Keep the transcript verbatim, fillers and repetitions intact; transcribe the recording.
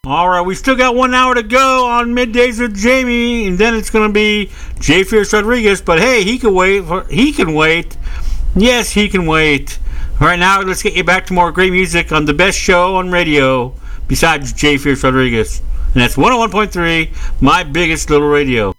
All right, we still got one hour to go on Middays with Jamie, and then it's going to be Jay Fierce Rodriguez. But hey, he can wait. For, he can wait. Yes, he can wait. All right, now let's get you back to more great music on the best show on radio besides Jay Fierce Rodriguez, and that's one oh one point three, My Biggest Little Radio.